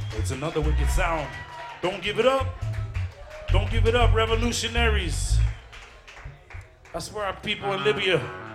It's another wicked sound. Don't give it up. Don't give it up, revolutionaries. That's for our people in Libya.